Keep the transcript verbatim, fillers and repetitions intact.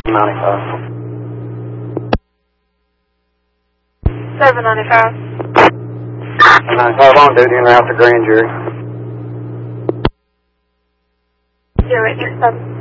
ninety-five. seven ninety-five. ninety-five on duty and route to grand jury. zero eight three seven.